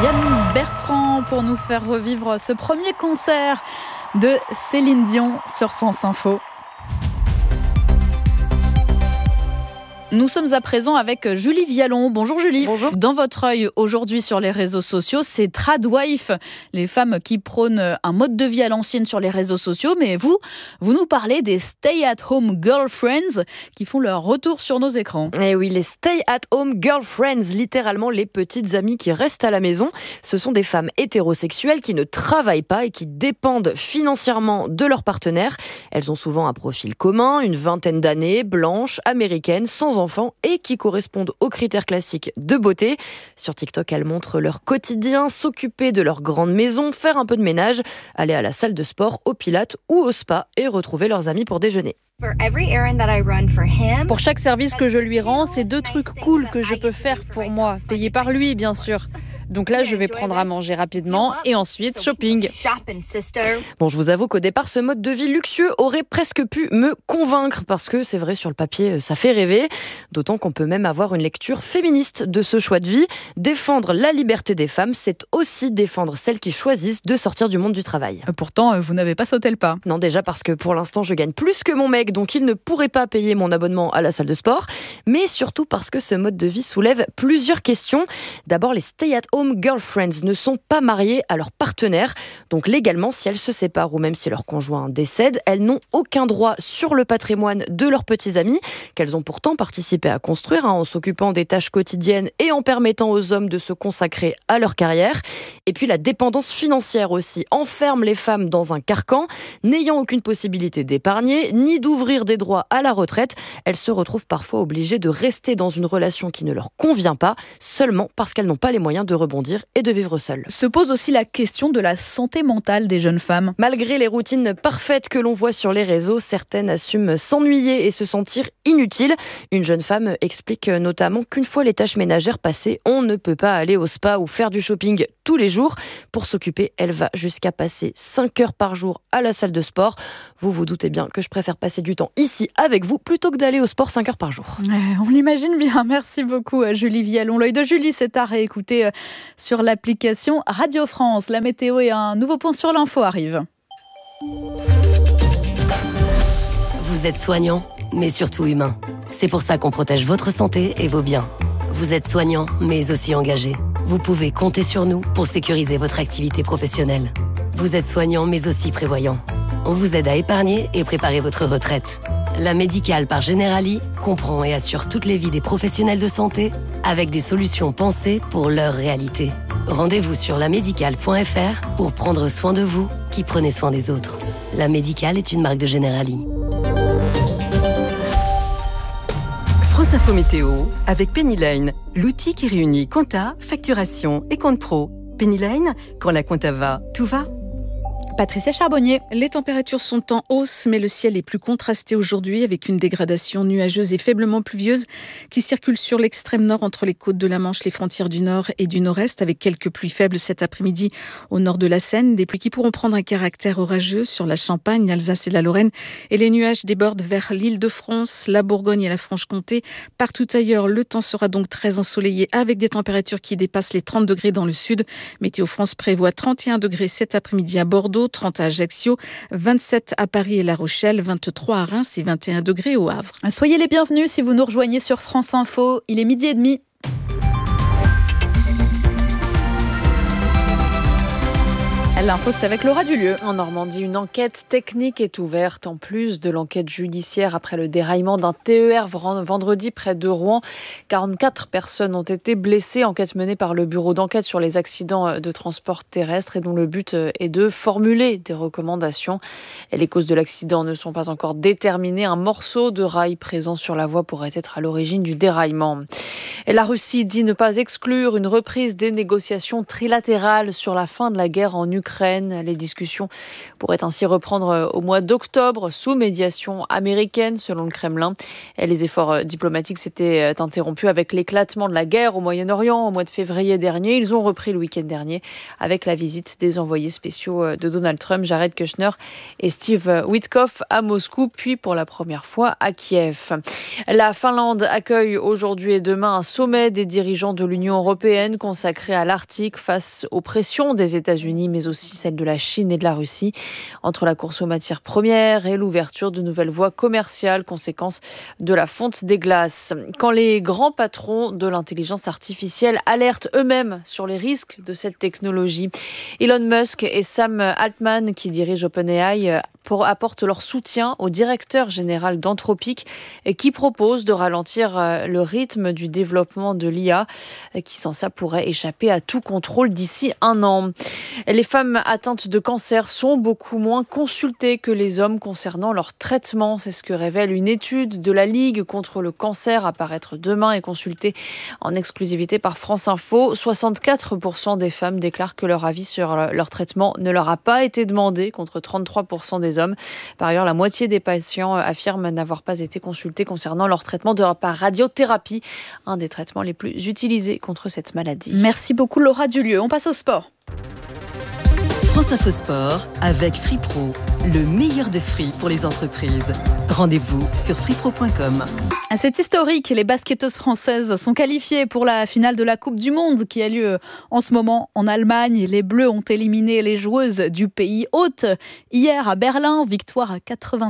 Yann Bertrand pour nous faire revivre ce premier concert de Céline Dion sur France Info. Nous sommes à présent avec Julie Vialon. Bonjour Julie. Bonjour. Dans votre œil aujourd'hui sur les réseaux sociaux, c'est Tradwife, les femmes qui prônent un mode de vie à l'ancienne sur les réseaux sociaux. Mais vous nous parlez des stay-at-home girlfriends qui font leur retour sur nos écrans. Eh oui, les stay-at-home girlfriends, littéralement les petites amies qui restent à la maison. Ce sont des femmes hétérosexuelles qui ne travaillent pas et qui dépendent financièrement de leur partenaire. Elles ont souvent un profil commun, une vingtaine d'années, blanches, américaines, sans enfants et qui correspondent aux critères classiques de beauté. Sur TikTok, elles montrent leur quotidien, s'occuper de leur grande maison, faire un peu de ménage, aller à la salle de sport, au pilates ou au spa et retrouver leurs amis pour déjeuner. Pour chaque service que je lui rends, c'est 2 trucs cool que je peux faire pour moi, payés par lui bien sûr. Donc là, je vais prendre à manger rapidement et ensuite shopping. Bon, je vous avoue qu'au départ, ce mode de vie luxueux aurait presque pu me convaincre parce que c'est vrai, sur le papier, ça fait rêver. D'autant qu'on peut même avoir une lecture féministe de ce choix de vie. Défendre la liberté des femmes, c'est aussi défendre celles qui choisissent de sortir du monde du travail. Pourtant, vous n'avez pas sauté le pas. Non, déjà parce que pour l'instant, je gagne plus que mon mec, donc il ne pourrait pas payer mon abonnement à la salle de sport. Mais surtout parce que ce mode de vie soulève plusieurs questions. D'abord, les stay-at-home girlfriends ne sont pas mariées à leur partenaire. Donc légalement, si elles se séparent ou même si leur conjoint décède, elles n'ont aucun droit sur le patrimoine de leurs petits amis, qu'elles ont pourtant participé à construire en s'occupant des tâches quotidiennes et en permettant aux hommes de se consacrer à leur carrière. Et puis la dépendance financière aussi enferme les femmes dans un carcan. N'ayant aucune possibilité d'épargner, ni d'ouvrir des droits à la retraite, elles se retrouvent parfois obligées de rester dans une relation qui ne leur convient pas, seulement parce qu'elles n'ont pas les moyens de rebondir et de vivre seules. Se pose aussi la question de la santé mentale des jeunes femmes. Malgré les routines parfaites que l'on voit sur les réseaux, certaines assument s'ennuyer et se sentir inutiles. Une jeune femme explique notamment qu'une fois les tâches ménagères passées, on ne peut pas aller au spa ou faire du shopping tous les jours. Pour s'occuper, elle va jusqu'à passer 5 heures par jour à la salle de sport. Vous vous doutez bien que je préfère passer du temps ici avec vous plutôt que d'aller au sport 5 heures par jour. On l'imagine bien. Merci beaucoup Julie Vialon. L'œil de Julie, c'est à réécouter sur l'application Radio France. La météo et un nouveau point sur l'info arrivent. Vous êtes soignant, mais surtout humain. C'est pour ça qu'on protège votre santé et vos biens. Vous êtes soignant, mais aussi engagé. Vous pouvez compter sur nous pour sécuriser votre activité professionnelle. Vous êtes soignant, mais aussi prévoyant. On vous aide à épargner et préparer votre retraite. La Médicale par Generali comprend et assure toutes les vies des professionnels de santé avec des solutions pensées pour leur réalité. Rendez-vous sur lamédicale.fr pour prendre soin de vous qui prenez soin des autres. La Médicale est une marque de Generali. France Info Météo avec Pennyline, l'outil qui réunit compta, facturation et compte pro. Pennyline, quand la compta va, tout va. Patricia Charbonnier. Les températures sont en hausse, mais le ciel est plus contrasté aujourd'hui avec une dégradation nuageuse et faiblement pluvieuse qui circule sur l'extrême nord entre les côtes de la Manche, les frontières du nord et du nord-est, avec quelques pluies faibles cet après-midi au nord de la Seine. Des pluies qui pourront prendre un caractère orageux sur la Champagne, l'Alsace et la Lorraine. Et les nuages débordent vers l'Île-de-France, la Bourgogne et la Franche-Comté. Partout ailleurs, le temps sera donc très ensoleillé avec des températures qui dépassent les 30 degrés dans le sud. Météo France prévoit 31 degrés cet après-midi à Bordeaux, 30 à Ajaccio, 27 à Paris et La Rochelle, 23 à Reims et 21 degrés au Havre. Soyez les bienvenus si vous nous rejoignez sur France Info. Il est 12h30. L'info, c'est avec Laura Dulieu. En Normandie, une enquête technique est ouverte en plus de l'enquête judiciaire après le déraillement d'un TER vendredi près de Rouen. 44 personnes ont été blessées. Enquête menée par le bureau d'enquête sur les accidents de transport terrestre et dont le but est de formuler des recommandations. Et les causes de l'accident ne sont pas encore déterminées. Un morceau de rail présent sur la voie pourrait être à l'origine du déraillement. Et la Russie dit ne pas exclure une reprise des négociations trilatérales sur la fin de la guerre en Ukraine. Ukraine. Les discussions pourraient ainsi reprendre au mois d'octobre sous médiation américaine, selon le Kremlin. Et les efforts diplomatiques s'étaient interrompus avec l'éclatement de la guerre au Moyen-Orient au mois de février dernier. Ils ont repris le week-end dernier avec la visite des envoyés spéciaux de Donald Trump, Jared Kushner et Steve Witkoff à Moscou, puis pour la première fois à Kiev. La Finlande accueille aujourd'hui et demain un sommet des dirigeants de l'Union européenne consacré à l'Arctique face aux pressions des États-Unis, mais aussi celles de la Chine et de la Russie. Entre la course aux matières premières et l'ouverture de nouvelles voies commerciales, conséquence de la fonte des glaces. Quand les grands patrons de l'intelligence artificielle alertent eux-mêmes sur les risques de cette technologie, Elon Musk et Sam Altman, qui dirigent OpenAI, apportent leur soutien au directeur général d'Anthropic, qui propose de ralentir le rythme du développement de l'IA, qui sans ça pourrait échapper à tout contrôle d'ici 1 an. Les femmes atteintes de cancer sont beaucoup moins consultées que les hommes concernant leur traitement. C'est ce que révèle une étude de la Ligue contre le cancer à paraître demain et consultée en exclusivité par France Info. 64% des femmes déclarent que leur avis sur leur traitement ne leur a pas été demandé, contre 33% des hommes. Par ailleurs, la moitié des patients affirment n'avoir pas été consultés concernant leur traitement par radiothérapie, un des traitements les plus utilisés contre cette maladie. Merci beaucoup Laura Dulieu. On passe au sport. France Info Sport avec FreePro, le meilleur de free pour les entreprises. Rendez-vous sur freepro.com. C'est historique, les basketteuses françaises sont qualifiées pour la finale de la Coupe du Monde qui a lieu en ce moment en Allemagne. Les Bleus ont éliminé les joueuses du pays hôte hier à Berlin, victoire à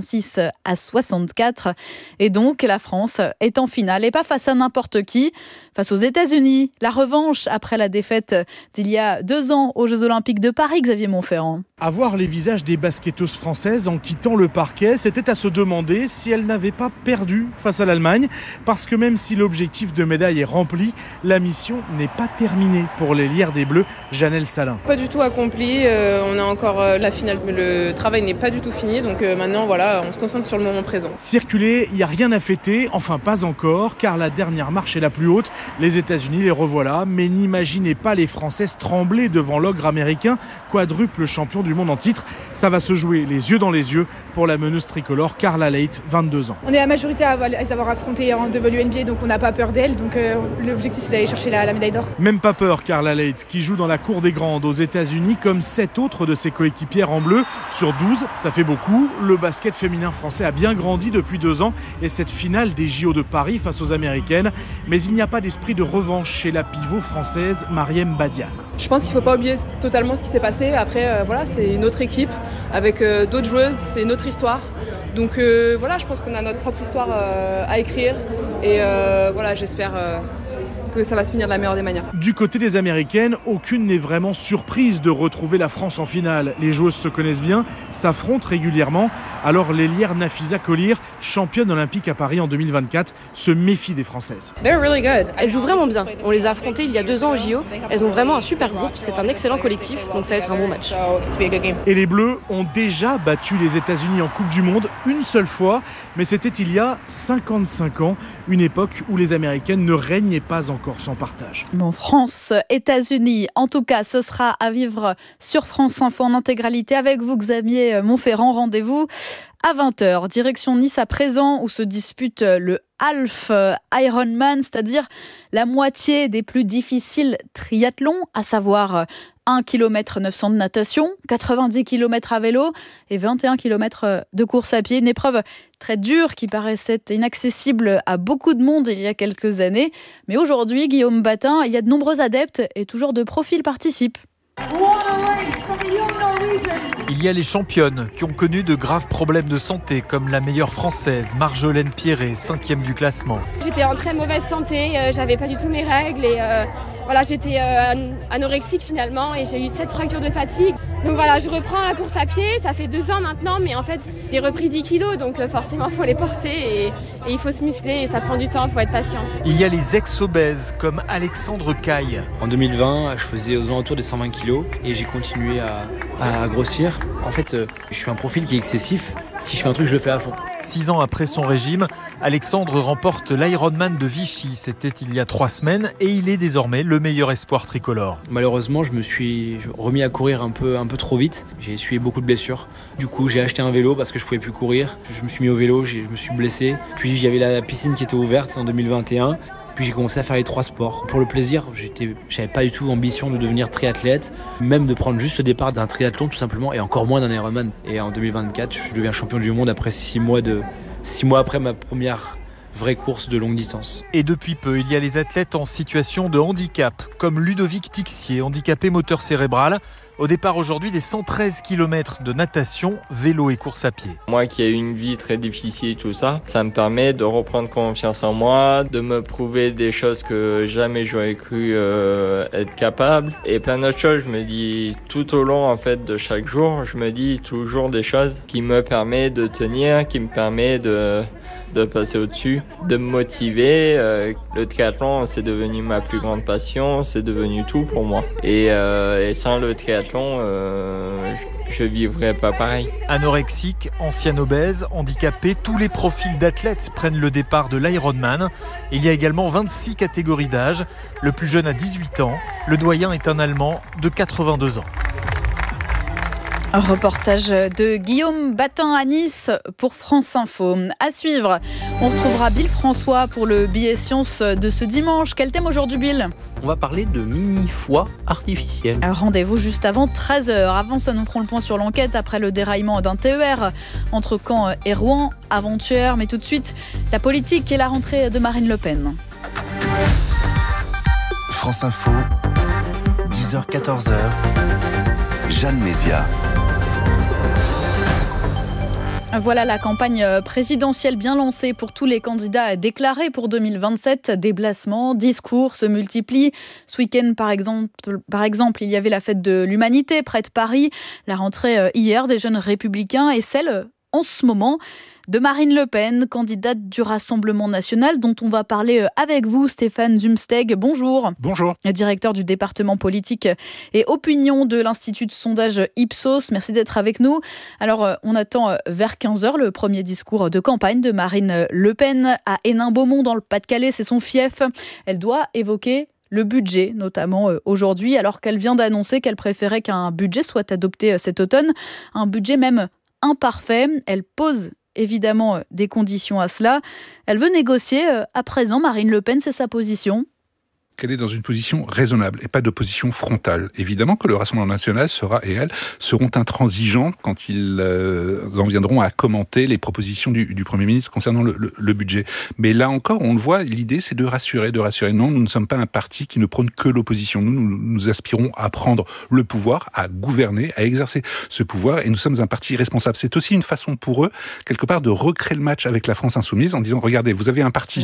86-64. Et donc la France est en finale et pas face à n'importe qui, face aux États-Unis. La revanche après la défaite d'il y a 2 ans aux Jeux Olympiques de Paris, Xavier Montferrand. Avoir les visages des basketteuses françaises en quittant le parquet, c'était à se demander si elles n'avaient pas perdu face à l'Allemagne. Parce que même si l'objectif de médaille est rempli, la mission n'est pas terminée pour les Lières des Bleus, Janelle Salin. Pas du tout accompli, on a encore la finale, mais le travail n'est pas du tout fini. Donc maintenant, voilà, on se concentre sur le moment présent. Circuler, il n'y a rien à fêter, enfin pas encore, car la dernière marche est la plus haute. Les États-Unis les revoilà, mais n'imaginez pas les Françaises trembler devant l'ogre américain, quadruple champion du monde en titre. Ça va se jouer les yeux dans les yeux pour la meneuse tricolore Carla Leight, 22 ans. On est la majorité à les avoir affrontées en WNBA, donc on n'a pas peur d'elles. Donc l'objectif, c'est d'aller chercher la médaille d'or. Même pas peur, Carla Leight, qui joue dans la cour des grandes aux États-Unis, comme 7 autres de ses coéquipières en bleu. Sur 12, ça fait beaucoup. Le basket féminin français a bien grandi depuis 2 ans et cette finale des JO de Paris face aux Américaines. Mais il n'y a pas d'esprit de revanche chez la pivot française Mariem Badiane. Je pense qu'il ne faut pas oublier totalement ce qui s'est passé. Après, voilà, c'est une autre équipe avec d'autres joueuses, c'est une autre histoire. Donc voilà, je pense qu'on a notre propre histoire à écrire et voilà, j'espère que ça va se finir de la meilleure des manières. Du côté des Américaines, aucune n'est vraiment surprise de retrouver la France en finale. Les joueuses se connaissent bien, s'affrontent régulièrement. Alors l'ailière Nafisa Collier, championne olympique à Paris en 2024, se méfie des Françaises. Elles jouent vraiment bien. On les a affrontées il y a 2 ans au JO. Elles ont vraiment un super groupe, c'est un excellent collectif, donc ça va être un bon match. Et les Bleus ont déjà battu les États-Unis en Coupe du Monde une seule fois, mais c'était il y a 55 ans, une époque où les Américaines ne régnaient pas encore sans partage. Bon, France, États-Unis, en tout cas, ce sera à vivre sur France Info en intégralité avec vous, Xavier Montferrand. Rendez-vous à 20h. Direction Nice à présent, où se dispute le Half Ironman, c'est-à-dire la moitié des plus difficiles triathlons, à savoir 1 km 900 de natation, 90 km à vélo et 21 km de course à pied. Une épreuve très dure qui paraissait inaccessible à beaucoup de monde il y a quelques années. Mais aujourd'hui, Guillaume Batin, il y a de nombreux adeptes et toujours de profils participent. Il y a les championnes qui ont connu de graves problèmes de santé, comme la meilleure française, Marjolaine Pierret, 5e du classement. J'étais en très mauvaise santé, j'avais pas du tout mes règles et voilà, j'étais anorexique finalement et j'ai eu 7 fractures de fatigue. Donc voilà, je reprends la course à pied, ça fait 2 ans maintenant, mais en fait j'ai repris 10 kilos, donc forcément il faut les porter et il faut se muscler et ça prend du temps, il faut être patiente. Il y a les ex-obèses comme Alexandre Caille. En 2020, je faisais aux alentours des 120 kilos et j'ai continué à à grossir. En fait, je suis un profil qui est excessif. Si je fais un truc, je le fais à fond. 6 ans après son régime, Alexandre remporte l'Ironman de Vichy. C'était il y a 3 semaines et il est désormais le meilleur espoir tricolore. Malheureusement, je me suis remis à courir un peu trop vite. J'ai essuyé beaucoup de blessures. Du coup, j'ai acheté un vélo parce que je pouvais plus courir. Je me suis mis au vélo, je me suis blessé. Puis il y avait la piscine qui était ouverte en 2021. Puis j'ai commencé à faire les 3 sports. Pour le plaisir, j'avais pas du tout ambition de devenir triathlète, même de prendre juste le départ d'un triathlon tout simplement, et encore moins d'un Ironman. Et en 2024, je deviens champion du monde après 6 mois après ma première vraie course de longue distance. Et depuis peu, il y a les athlètes en situation de handicap, comme Ludovic Tixier, handicapé moteur cérébral. Au départ aujourd'hui des 113 km de natation, vélo et course à pied. Moi qui ai eu une vie très difficile, tout ça, ça me permet de reprendre confiance en moi, de me prouver des choses que jamais j'aurais cru être capable. Et plein d'autres choses, je me dis tout au long en fait de chaque jour, je me dis toujours des choses qui me permettent de tenir, qui me permettent de passer au-dessus, de me motiver. Le triathlon, c'est devenu ma plus grande passion, c'est devenu tout pour moi. Et sans le triathlon, je vivrais pas pareil. Anorexique, ancien obèse, handicapé, tous les profils d'athlètes prennent le départ de l'Ironman. Il y a également 26 catégories d'âge. Le plus jeune a 18 ans. Le doyen est un Allemand de 82 ans. Un reportage de Guillaume Batin à Nice pour France Info. À suivre, on retrouvera Bill François pour le billet science de ce dimanche. Quel thème aujourd'hui, Bill ? On va parler de mini-foie artificiel. Rendez-vous juste avant 13h. Avant ça, nous ferons le point sur l'enquête après le déraillement d'un TER entre Caen et Rouen, avant-hier. Mais tout de suite, la politique et la rentrée de Marine Le Pen. France Info, 10h-14h, Jeanne Mézia. Voilà la campagne présidentielle bien lancée pour tous les candidats déclarés pour 2027. Déplacements, discours se multiplient. Ce week-end, par exemple, il y avait la fête de l'Humanité près de Paris. La rentrée hier des jeunes républicains et celle en ce moment de Marine Le Pen, candidate du Rassemblement national, dont on va parler avec vous, Stéphane Zumsteg. Bonjour. Bonjour. Directeur du département politique et opinion de l'Institut de sondage Ipsos. Merci d'être avec nous. Alors, on attend vers 15h le premier discours de campagne de Marine Le Pen à Hénin-Beaumont dans le Pas-de-Calais. C'est son fief. Elle doit évoquer le budget, notamment aujourd'hui, alors qu'elle vient d'annoncer qu'elle préférait qu'un budget soit adopté cet automne. Un budget même imparfait. Elle pose évidemment des conditions à cela. Elle veut négocier à présent. Marine Le Pen, c'est sa position. Qu'elle est dans une position raisonnable et pas de position frontale. Évidemment que le Rassemblement national sera et elle seront intransigeants quand ils en viendront à commenter les propositions du Premier ministre concernant le budget. Mais là encore, on le voit, l'idée c'est de rassurer. Non, nous ne sommes pas un parti qui ne prône que l'opposition. Nous aspirons à prendre le pouvoir, à gouverner, à exercer ce pouvoir et nous sommes un parti responsable. C'est aussi une façon pour eux, quelque part, de recréer le match avec la France insoumise en disant, regardez, vous avez un parti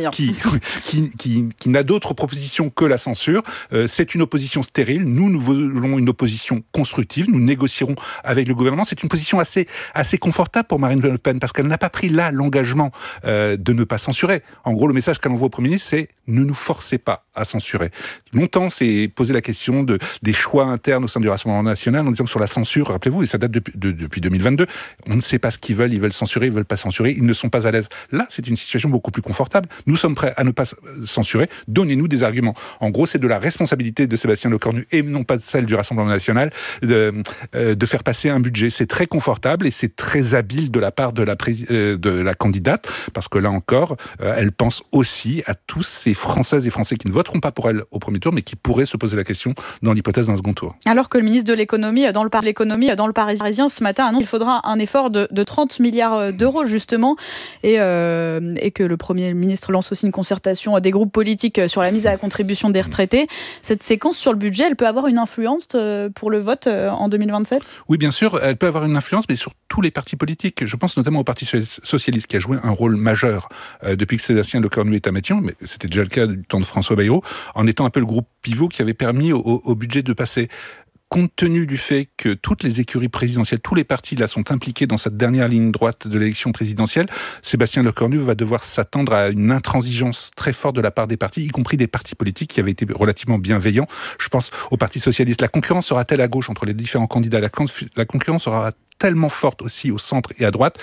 qui n'a d'autres propositions que la censure. C'est une opposition stérile. Nous voulons une opposition constructive. Nous négocierons avec le gouvernement. C'est une position assez confortable pour Marine Le Pen parce qu'elle n'a pas pris là l'engagement de ne pas censurer. En gros, le message qu'elle envoie au Premier ministre, c'est ne nous forcez pas à censurer. Longtemps, c'est posé la question des choix internes au sein du Rassemblement national en disant que sur la censure, rappelez-vous, et ça date depuis 2022, on ne sait pas ce qu'ils veulent. Ils veulent censurer, ils veulent pas censurer. Ils ne sont pas à l'aise. Là, c'est une situation beaucoup plus confortable. Nous sommes prêts à ne pas censurer. Donnez-nous des arguments. En gros, c'est de la responsabilité de Sébastien Lecornu et non pas celle du Rassemblement national de faire passer un budget. C'est très confortable et c'est très habile de la part de la candidate parce que là encore, elle pense aussi à tous ces Françaises et Français qui ne voteront pas pour elle au premier tour mais qui pourraient se poser la question dans l'hypothèse d'un second tour. Alors que le ministre de l'économie dans le Parisien ce matin annonce qu'il faudra un effort de 30 milliards d'euros justement et que le Premier ministre lance aussi une concertation des groupes politiques sur la mise à la contribution des retraités. Cette séquence sur le budget, elle peut avoir une influence pour le vote en 2027 ? Oui, bien sûr, elle peut avoir une influence, mais sur tous les partis politiques. Je pense notamment au Parti socialiste qui a joué un rôle majeur depuis que Sébastien Lecornu est à Matignon, mais c'était déjà le cas du temps de François Bayrou, en étant un peu le groupe pivot qui avait permis au budget de passer. compte tenu du fait que toutes les écuries présidentielles, tous les partis là sont impliqués dans cette dernière ligne droite de l'élection présidentielle, Sébastien Lecornu va devoir s'attendre à une intransigeance très forte de la part des partis, y compris des partis politiques qui avaient été relativement bienveillants. Je pense au Parti socialiste. La concurrence sera-t-elle à gauche entre les différents candidats ? La concurrence sera tellement forte aussi au centre et à droite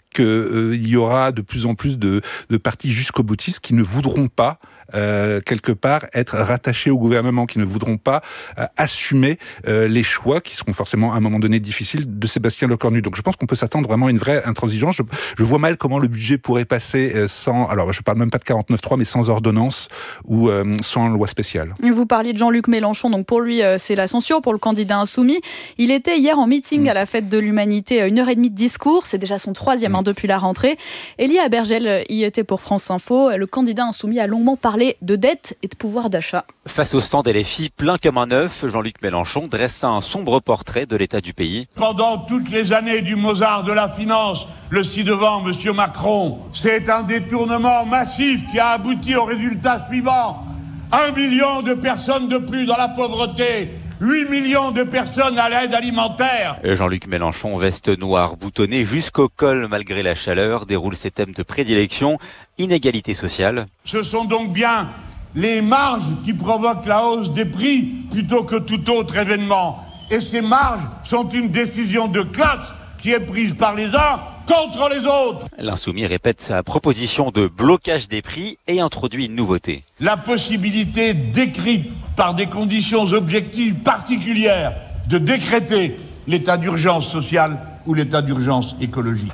qu'il y aura de plus en plus de partis jusqu'au boutistes qui ne voudront pas quelque part être rattachés au gouvernement, qui ne voudront pas assumer les choix qui seront forcément à un moment donné difficiles de Sébastien Lecornu. Donc je pense qu'on peut s'attendre vraiment à une vraie intransigeance. Je vois mal comment le budget pourrait passer sans, alors je parle même pas de 49.3, mais sans ordonnance ou sans loi spéciale. Vous parliez de Jean-Luc Mélenchon, donc pour lui c'est la censure pour le candidat insoumis. Il était hier en meeting à la Fête de l'Humanité, 1h30 de discours, c'est déjà son 3e depuis la rentrée. Elie Abergel y était pour France Info. Le candidat insoumis a longuement parlé de dette et de pouvoir d'achat. Face au stand LFI plein comme un œuf, Jean-Luc Mélenchon dressa un sombre portrait de l'état du pays. Pendant toutes les années du Mozart de la finance, le ci-devant, Monsieur Macron, c'est un détournement massif qui a abouti au résultat suivant. 1 million de personnes de plus dans la pauvreté, 8 millions de personnes à l'aide alimentaire. Jean-Luc Mélenchon, veste noire boutonnée jusqu'au col malgré la chaleur, déroule ses thèmes de prédilection, inégalité sociale. Ce sont donc bien les marges qui provoquent la hausse des prix plutôt que tout autre événement. Et ces marges sont une décision de classe qui est prise par les uns contre les autres. L'insoumis répète sa proposition de blocage des prix et introduit une nouveauté. La possibilité décrite par des conditions objectives particulières de décréter l'état d'urgence sociale ou l'état d'urgence écologique.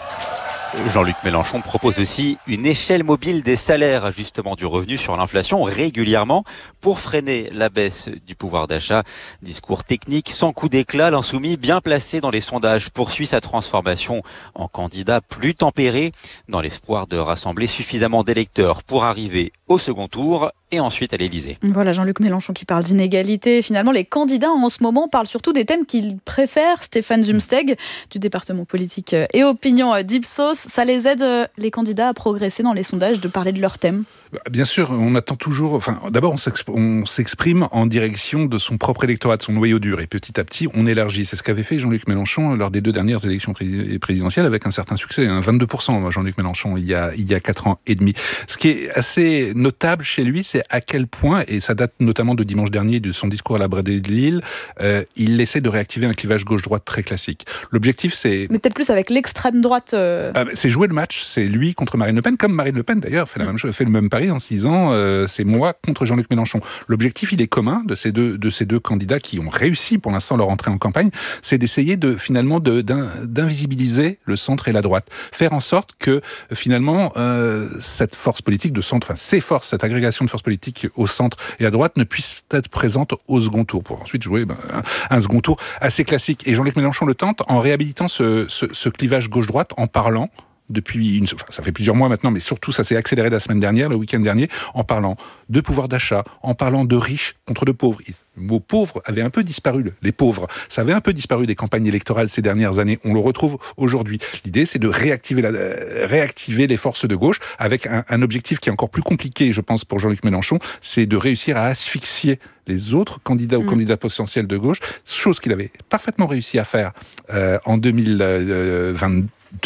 Jean-Luc Mélenchon propose aussi une échelle mobile des salaires, ajustement du revenu sur l'inflation régulièrement pour freiner la baisse du pouvoir d'achat. Discours technique sans coup d'éclat, l'insoumis bien placé dans les sondages poursuit sa transformation en candidat plus tempéré dans l'espoir de rassembler suffisamment d'électeurs pour arriver au second tour et ensuite à l'Élysée. Voilà Jean-Luc Mélenchon qui parle d'inégalité. Finalement, les candidats en ce moment parlent surtout des thèmes qu'ils préfèrent. Stéphane Zumsteg du département politique et opinion d'Ipsos. Ça les aide, les candidats, à progresser dans les sondages, de parler de leurs thèmes? Bien sûr, on attend toujours. Enfin, d'abord, on s'exprime en direction de son propre électorat, de son noyau dur, et petit à petit, on élargit. C'est ce qu'avait fait Jean-Luc Mélenchon lors des 2 dernières élections présidentielles, avec un certain succès, 22%. Jean-Luc Mélenchon, il y a 4 ans et demi. Ce qui est assez notable chez lui, c'est à quel point, et ça date notamment de dimanche dernier, de son discours à la Bradée de Lille, il essaie de réactiver un clivage gauche-droite très classique. L'objectif, c'est... Mais peut-être plus avec l'extrême droite. C'est jouer le match. C'est lui contre Marine Le Pen, comme Marine Le Pen d'ailleurs fait la même chose, fait le même pari en se disant c'est moi contre Jean-Luc Mélenchon. L'objectif, il est commun de ces deux candidats qui ont réussi pour l'instant leur entrée en campagne, c'est d'essayer d'invisibiliser le centre et la droite, faire en sorte que finalement cette force politique de centre, enfin ces forces, cette agrégation de forces politiques au centre et à droite ne puisse être présente au second tour pour ensuite jouer un second tour assez classique. Et Jean-Luc Mélenchon le tente en réhabilitant ce clivage gauche-droite, en parlant depuis ça fait plusieurs mois maintenant, mais surtout ça s'est accéléré la semaine dernière, le week-end dernier, en parlant de pouvoir d'achat, en parlant de riches contre de pauvres. Le mot pauvre avait un peu disparu, les pauvres. Ça avait un peu disparu des campagnes électorales ces dernières années. On le retrouve aujourd'hui. L'idée, c'est de réactiver les forces de gauche avec un objectif qui est encore plus compliqué, je pense, pour Jean-Luc Mélenchon, c'est de réussir à asphyxier les autres candidats ou candidats potentiels de gauche, chose qu'il avait parfaitement réussi à faire en 2022.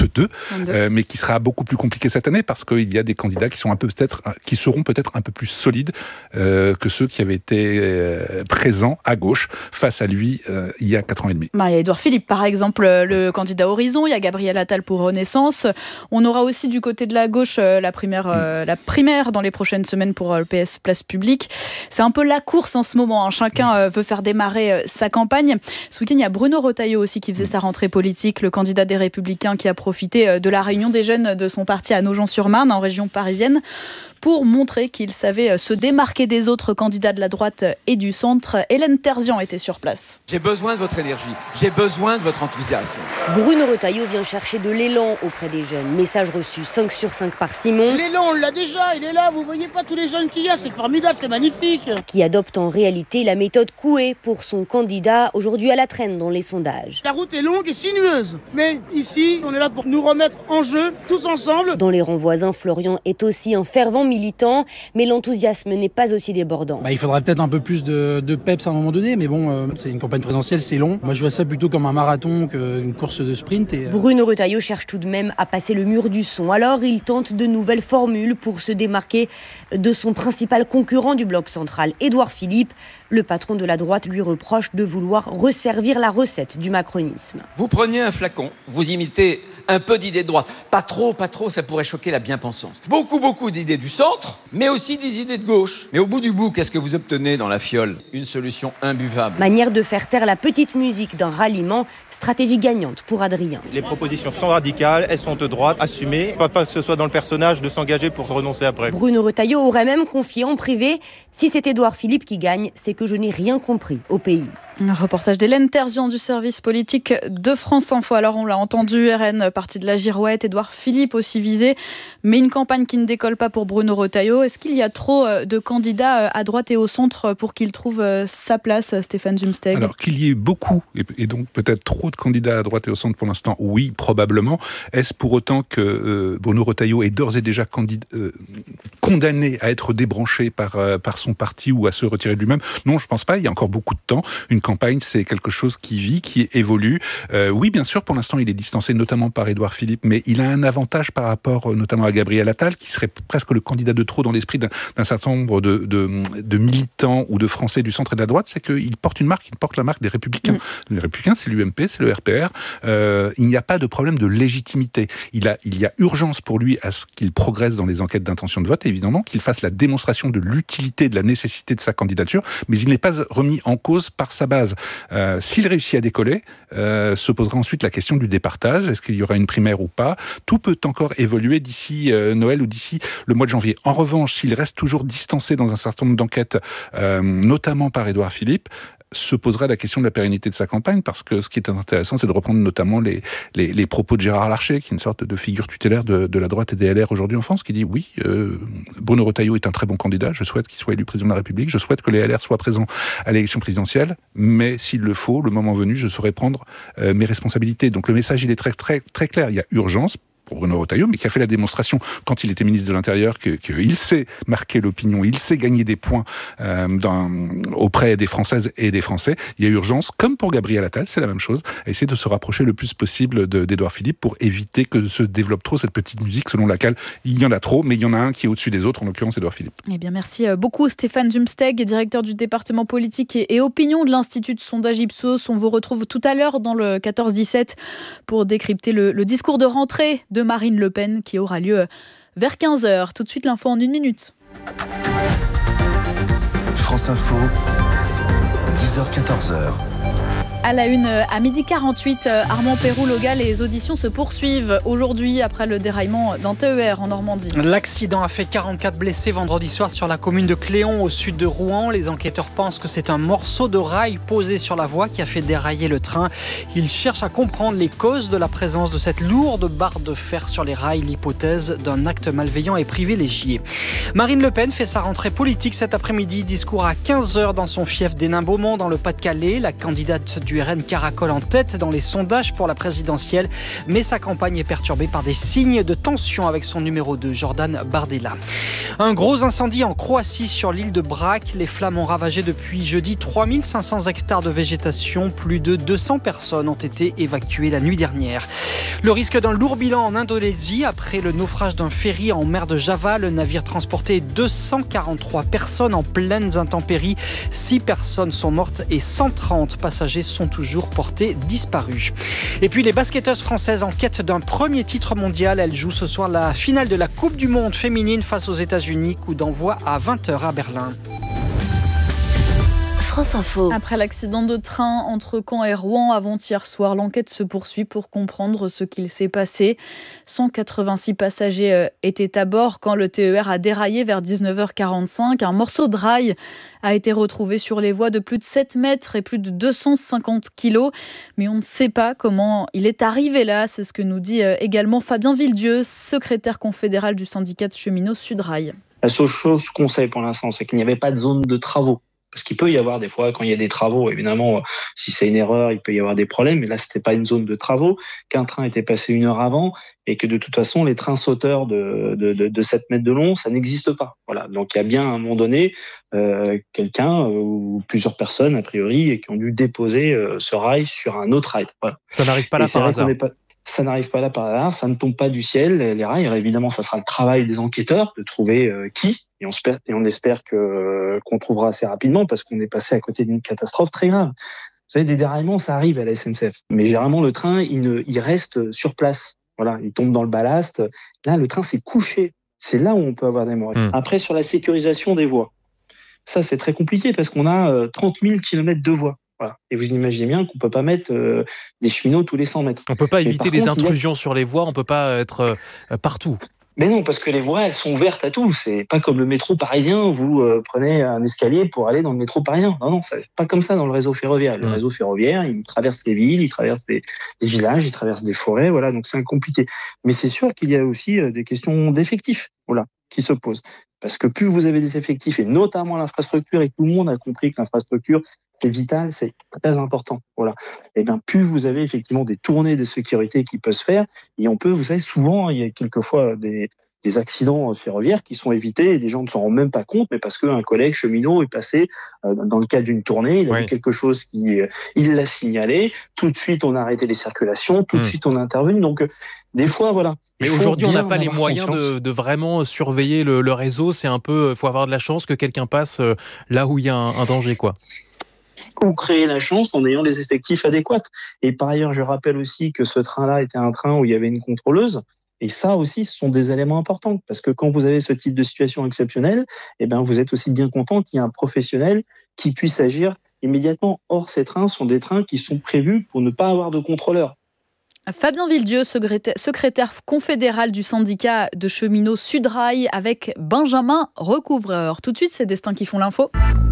Mais qui sera beaucoup plus compliqué cette année parce qu'il y a des candidats qui seront peut-être un peu plus solides que ceux qui avaient été présents à gauche face à lui il y a 4 ans et demi. Il y a Édouard Philippe par exemple, le candidat Horizon, il y a Gabriel Attal pour Renaissance. On aura aussi du côté de la gauche la primaire dans les prochaines semaines pour le PS Place Publique. C'est un peu la course en ce moment, hein. Chacun veut faire démarrer sa campagne. Ce week-end, il y a Bruno Retailleau aussi qui faisait sa rentrée politique, le candidat des Républicains qui a profité de la réunion des jeunes de son parti à Nogent-sur-Marne, en région parisienne, pour montrer qu'il savait se démarquer des autres candidats de la droite et du centre. Hélène Terzian était sur place. J'ai besoin de votre énergie, j'ai besoin de votre enthousiasme. Bruno Retailleau vient chercher de l'élan auprès des jeunes. Message reçu 5 sur 5 par Simon. L'élan, on l'a déjà, il est là, vous voyez pas tous les jeunes qu'il y a, c'est formidable, c'est magnifique. Qui adopte en réalité la méthode Coué pour son candidat, aujourd'hui à la traîne dans les sondages. La route est longue et sinueuse, mais ici, on est là là pour nous remettre en jeu, tous ensemble. Dans les rangs voisins, Florian est aussi un fervent militant, mais l'enthousiasme n'est pas aussi débordant. Il faudrait peut-être un peu plus de peps à un moment donné, mais bon, c'est une campagne présidentielle, c'est long. Moi, je vois ça plutôt comme un marathon qu'une course de sprint. Bruno Retailleau cherche tout de même à passer le mur du son. Alors, il tente de nouvelles formules pour se démarquer de son principal concurrent du bloc central, Édouard Philippe. Le patron de la droite lui reproche de vouloir resservir la recette du macronisme. Vous prenez un flacon, vous imitez un peu d'idées de droite. Pas trop, ça pourrait choquer la bien-pensance. Beaucoup d'idées du centre, mais aussi des idées de gauche. Mais au bout du bout, qu'est-ce que vous obtenez dans la fiole ? Une solution imbuvable. Manière de faire taire la petite musique d'un ralliement, stratégie gagnante pour Adrien. Les propositions sont radicales, elles sont de droite, assumées. Pas que ce soit dans le personnage de s'engager pour renoncer après. Bruno Retailleau aurait même confié en privé « Si c'est Édouard Philippe qui gagne, c'est que je n'ai rien compris au pays ». Un reportage d'Hélène Terzian du service politique de France Info. Alors on l'a entendu, RN parti de la girouette, Édouard Philippe aussi visé, mais une campagne qui ne décolle pas pour Bruno Retailleau. Est-ce qu'il y a trop de candidats à droite et au centre pour qu'il trouve sa place, Stéphane Zumsteg ? Alors qu'il y ait beaucoup, et donc peut-être trop de candidats à droite et au centre pour l'instant, oui, probablement. Est-ce pour autant que Bruno Retailleau est d'ores et déjà condamné à être débranché par son parti ou à se retirer de lui-même ? Non, je pense pas, il y a encore beaucoup de temps. Une campagne, c'est quelque chose qui vit, qui évolue. Oui, bien sûr, pour l'instant, il est distancé notamment par Édouard Philippe, mais il a un avantage par rapport notamment à Gabriel Attal, qui serait presque le candidat de trop dans l'esprit d'un certain nombre de militants ou de Français du centre et de la droite, c'est qu'il porte une marque, il porte la marque des Républicains. Les Républicains, c'est l'UMP, c'est le RPR. Il n'y a pas de problème de légitimité. Il y a urgence pour lui à ce qu'il progresse dans les enquêtes d'intention de vote, et évidemment qu'il fasse la démonstration de l'utilité, de la nécessité de sa candidature, mais il n'est pas remis en cause par sa base. S'il réussit à décoller, se posera ensuite la question du départage. Est-ce qu'il y aura une primaire ou pas ? Tout peut encore évoluer d'ici Noël ou d'ici le mois de janvier. En revanche, s'il reste toujours distancé dans un certain nombre d'enquêtes, notamment par Édouard Philippe, se posera la question de la pérennité de sa campagne, parce que ce qui est intéressant, c'est de reprendre notamment les propos de Gérard Larcher, qui est une sorte de figure tutélaire de la droite et des LR aujourd'hui en France, qui dit oui, Bruno Retailleau est un très bon candidat, je souhaite qu'il soit élu président de la République, je souhaite que les LR soient présents à l'élection présidentielle, mais s'il le faut, le moment venu, je saurai prendre mes responsabilités. Donc le message, il est très, très, très clair. Il y a urgence pour Bruno Retailleau, mais qui a fait la démonstration quand il était ministre de l'Intérieur qu'il sait marquer l'opinion, il sait gagner des points auprès des Françaises et des Français. Il y a urgence, comme pour Gabriel Attal, c'est la même chose, à essayer de se rapprocher le plus possible d'Édouard Philippe pour éviter que se développe trop cette petite musique selon laquelle il y en a trop, mais il y en a un qui est au-dessus des autres, en l'occurrence Édouard Philippe. Eh bien, merci beaucoup Stéphane Zumsteg, directeur du département politique et opinion de l'Institut de sondage Ipsos. On vous retrouve tout à l'heure dans le 14-17 pour décrypter le discours de rentrée de Marine Le Pen qui aura lieu vers 15h. Tout de suite, l'info en 1 minute. France Info, 10h-14h. À la une, à 12h48, Armand Péroux-Loga, les auditions se poursuivent aujourd'hui après le déraillement d'un TER en Normandie. L'accident a fait 44 blessés vendredi soir sur la commune de Cléon, au sud de Rouen. Les enquêteurs pensent que c'est un morceau de rail posé sur la voie qui a fait dérailler le train. Ils cherchent à comprendre les causes de la présence de cette lourde barre de fer sur les rails. L'hypothèse d'un acte malveillant est privilégiée. Marine Le Pen fait sa rentrée politique cet après-midi. Discours à 15h dans son fief d'Hénin-Beaumont, dans le Pas-de-Calais. La candidate du RN caracole en tête dans les sondages pour la présidentielle, mais sa campagne est perturbée par des signes de tension avec son numéro 2, Jordan Bardella. Un gros incendie en Croatie sur l'île de Brač. Les flammes ont ravagé depuis jeudi 3500 hectares de végétation. Plus de 200 personnes ont été évacuées la nuit dernière. Le risque d'un lourd bilan en Indonésie après le naufrage d'un ferry en mer de Java. Le navire transportait 243 personnes en pleines intempéries. 6 personnes sont mortes et 130 passagers sont toujours portés disparus. Et puis les basketteuses françaises en quête d'un premier titre mondial. Elles jouent ce soir la finale de la Coupe du Monde féminine face aux États-Unis. Coup d'envoi à 20h à Berlin. France Info. Après l'accident de train entre Caen et Rouen avant-hier soir, l'enquête se poursuit pour comprendre ce qu'il s'est passé. 186 passagers étaient à bord quand le TER a déraillé vers 19h45. Un morceau de rail a été retrouvé sur les voies de plus de 7 mètres et plus de 250 kilos. Mais on ne sait pas comment il est arrivé là. C'est ce que nous dit également Fabien Villedieu, secrétaire confédéral du syndicat de cheminots Sudrail. La seule chose qu'on sait pour l'instant, c'est qu'il n'y avait pas de zone de travaux Parce qu'il peut y avoir des fois, quand il y a des travaux, évidemment, si c'est une erreur, il peut y avoir des problèmes. Mais là, c'était pas une zone de travaux, qu'un train était passé 1 heure avant et que de toute façon, les trains sauteurs de 7 mètres de long, ça n'existe pas. Voilà. Donc, il y a bien à un moment donné quelqu'un ou plusieurs personnes, a priori, et qui ont dû déposer ce rail sur un autre rail. Voilà. Ça n'arrive pas là par hasard. Ça n'arrive pas là par hasard, ça ne tombe pas du ciel, les rails. Alors évidemment, ça sera le travail des enquêteurs de trouver qui, et on espère qu'on trouvera assez rapidement parce qu'on est passé à côté d'une catastrophe très grave. Vous savez, des déraillements, ça arrive à la SNCF. Mais généralement, le train, il reste sur place. Voilà, il tombe dans le ballast. Là, le train s'est couché. C'est là où on peut avoir des morts. Après, sur la sécurisation des voies, ça, c'est très compliqué parce qu'on a 30 000 km de voies. Voilà. Et vous imaginez bien qu'on ne peut pas mettre des cheminots tous les 100 mètres. On ne peut pas éviter les intrusions sur les voies, on ne peut pas être partout. Mais non, parce que les voies, elles sont ouvertes à tout. C'est pas comme le métro parisien, vous prenez un escalier pour aller dans le métro parisien. Non, c'est pas comme ça dans le réseau ferroviaire. Le réseau ferroviaire, il traverse les villes, il traverse des villages, il traverse des forêts, voilà, donc c'est compliqué. Mais c'est sûr qu'il y a aussi des questions d'effectifs, voilà, qui se posent. Parce que plus vous avez des effectifs, et notamment l'infrastructure, et tout le monde a compris que l'infrastructure est vitale, c'est très important. Voilà. Et bien, plus vous avez effectivement des tournées de sécurité qui peuvent se faire, et on peut, vous savez, souvent, il y a quelquefois des accidents ferroviaires qui sont évités et les gens ne s'en rendent même pas compte, mais parce qu'un collègue cheminot est passé dans le cadre d'une tournée, il a vu quelque chose il l'a signalé, tout de suite on a arrêté les circulations, tout de suite on a intervenu. Donc des fois, voilà. Mais aujourd'hui, on n'a pas les moyens de vraiment surveiller le réseau. C'est un peu, faut avoir de la chance que quelqu'un passe là où il y a un danger, quoi. Ou créer la chance en ayant les effectifs adéquats. Et par ailleurs, je rappelle aussi que ce train-là était un train où il y avait une contrôleuse. Et ça aussi, ce sont des éléments importants. Parce que quand vous avez ce type de situation exceptionnelle, eh ben, vous êtes aussi bien content qu'il y ait un professionnel qui puisse agir immédiatement. Or, ces trains sont des trains qui sont prévus pour ne pas avoir de contrôleur. Fabien Villedieu, secrétaire confédéral du syndicat de cheminots Sudrail, avec Benjamin Recouvreur. Tout de suite, c'est Destin qui font l'info.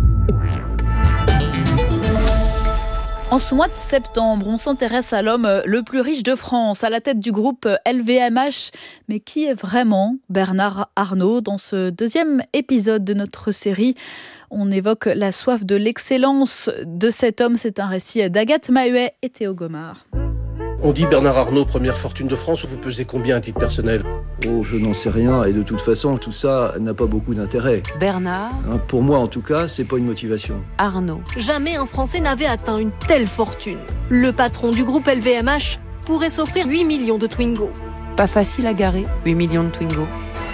En ce mois de septembre, on s'intéresse à l'homme le plus riche de France, à la tête du groupe LVMH. Mais qui est vraiment Bernard Arnault ? Dans ce deuxième épisode de notre série, on évoque la soif de l'excellence de cet homme. C'est un récit d'Agathe Mahuet et Théo Gomard. On dit Bernard Arnault, première fortune de France, vous pesez combien à titre personnel ? Oh, je n'en sais rien et de toute façon, tout ça n'a pas beaucoup d'intérêt. Bernard Pour moi, en tout cas, c'est pas une motivation. Arnault. Jamais un Français n'avait atteint une telle fortune. Le patron du groupe LVMH pourrait s'offrir 8 millions de Twingo. Pas facile à garer, 8 millions de Twingo.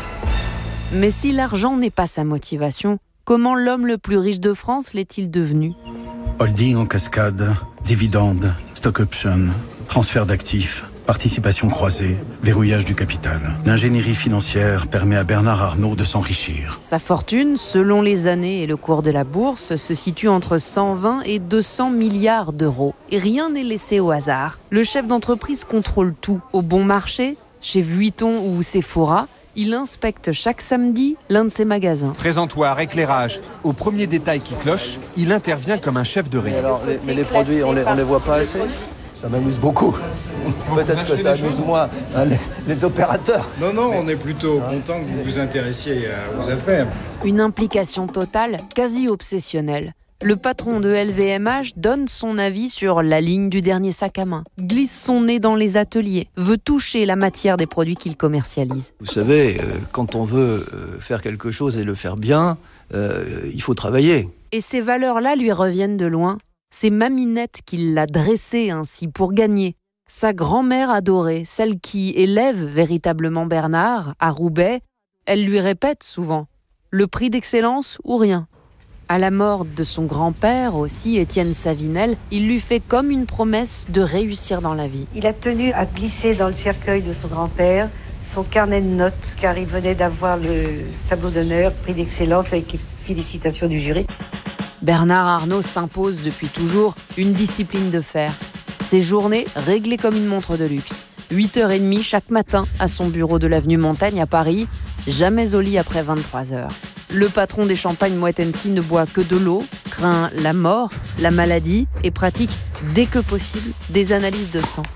Mais si l'argent n'est pas sa motivation, comment l'homme le plus riche de France l'est-il devenu ? Holding en cascade, dividendes, stock option, transfert d'actifs, participation croisée, verrouillage du capital. L'ingénierie financière permet à Bernard Arnault de s'enrichir. Sa fortune, selon les années et le cours de la bourse, se situe entre 120 et 200 milliards d'euros. Et rien n'est laissé au hasard. Le chef d'entreprise contrôle tout. Au bon marché, chez Vuitton ou Sephora, il inspecte chaque samedi l'un de ses magasins. Présentoir, éclairage, au premier détail qui cloche, il intervient comme un chef de rayon. Mais les produits, on les voit pas assez ? Ça m'amuse beaucoup. Peut-être que ça amuse moins les opérateurs. Non, on est plutôt content que vous vous intéressiez aux affaires. Une implication totale, quasi obsessionnelle. Le patron de LVMH donne son avis sur la ligne du dernier sac à main, glisse son nez dans les ateliers, veut toucher la matière des produits qu'il commercialise. Vous savez, quand on veut faire quelque chose et le faire bien, il faut travailler. Et ces valeurs-là lui reviennent de loin. C'est Maminette qui l'a dressé ainsi pour gagner. Sa grand-mère adorée, celle qui élève véritablement Bernard, à Roubaix, elle lui répète souvent « le prix d'excellence ou rien ». À la mort de son grand-père aussi, Étienne Savinel, il lui fait comme une promesse de réussir dans la vie. Il a tenu à glisser dans le cercueil de son grand-père son carnet de notes, car il venait d'avoir le tableau d'honneur, prix d'excellence avec les félicitations du jury. Bernard Arnault s'impose depuis toujours une discipline de fer. Ses journées réglées comme une montre de luxe. 8h30 chaque matin à son bureau de l'avenue Montaigne à Paris, jamais au lit après 23h. Le patron des champagnes Moët & Cie ne boit que de l'eau, craint la mort, la maladie et pratique, dès que possible, des analyses de sang.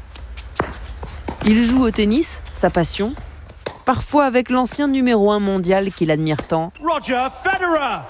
Il joue au tennis, sa passion, parfois avec l'ancien numéro 1 mondial qu'il admire tant. Roger Federer.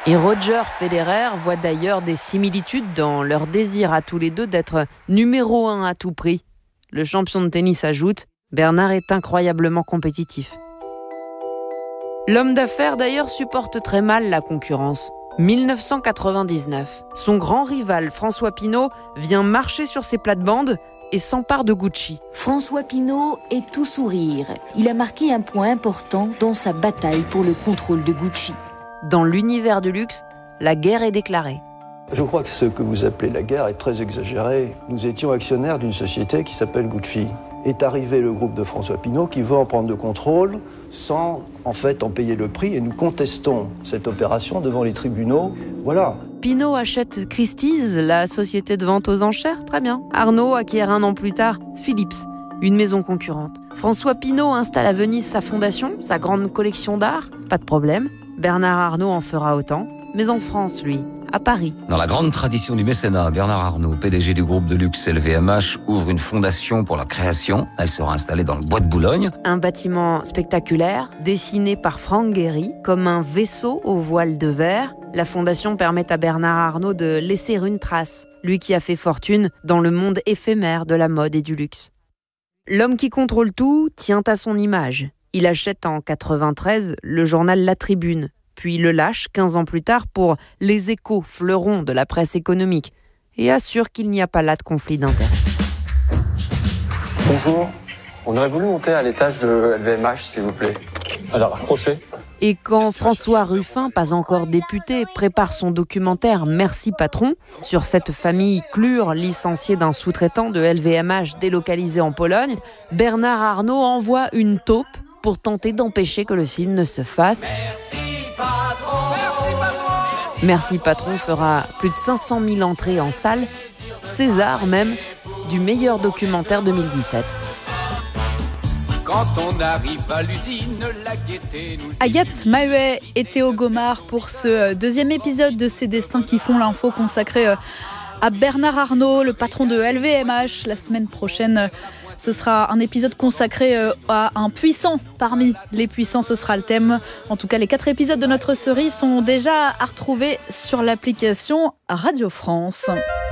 Et Roger Federer voit d'ailleurs des similitudes dans leur désir à tous les deux d'être numéro 1 à tout prix. Le champion de tennis ajoute « Bernard est incroyablement compétitif ». L'homme d'affaires d'ailleurs supporte très mal la concurrence. 1999, son grand rival François Pinault vient marcher sur ses plates-bandes et s'empare de Gucci. François Pinault est tout sourire. Il a marqué un point important dans sa bataille pour le contrôle de Gucci. Dans l'univers du luxe, la guerre est déclarée. Je crois que ce que vous appelez la guerre est très exagéré. Nous étions actionnaires d'une société qui s'appelle Gucci. Est arrivé le groupe de François Pinault qui veut en prendre le contrôle sans en fait en payer le prix et nous contestons cette opération devant les tribunaux. Voilà. Pinault achète Christie's, la société de vente aux enchères, très bien. Arnault acquiert un an plus tard Philips, une maison concurrente. François Pinault installe à Venise sa fondation, sa grande collection d'art, pas de problème. Bernard Arnault en fera autant, mais en France, lui, à Paris. Dans la grande tradition du mécénat, Bernard Arnault, PDG du groupe de luxe LVMH, ouvre une fondation pour la création. Elle sera installée dans le bois de Boulogne. Un bâtiment spectaculaire, dessiné par Franck Gehry, comme un vaisseau aux voiles de verre. La fondation permet à Bernard Arnault de laisser une trace, lui qui a fait fortune dans le monde éphémère de la mode et du luxe. L'homme qui contrôle tout tient à son image. Il achète en 93 le journal La Tribune, puis le lâche 15 ans plus tard pour Les Échos, fleuron de la presse économique, et assure qu'il n'y a pas là de conflit d'intérêts. Bonjour, on aurait voulu monter à l'étage de LVMH, s'il vous plaît. Alors, accrochez. Et quand François Ruffin, pas encore député, prépare son documentaire « Merci patron » sur cette famille Klur, licenciée d'un sous-traitant de LVMH délocalisé en Pologne, Bernard Arnault envoie une taupe pour tenter d'empêcher que le film ne se fasse. Merci patron fera plus de 500 000 entrées en salle, César même, du meilleur documentaire 2017. Quand on arrive à l'usine, la gaieté nous... Agathe Maheuet et Théo Gomard pour ce deuxième épisode de Ces destins qui font l'info consacré à Bernard Arnault, le patron de LVMH. La semaine prochaine, ce sera un épisode consacré à un puissant parmi les puissants, ce sera le thème. En tout cas, les 4 épisodes de notre série sont déjà à retrouver sur l'application Radio France.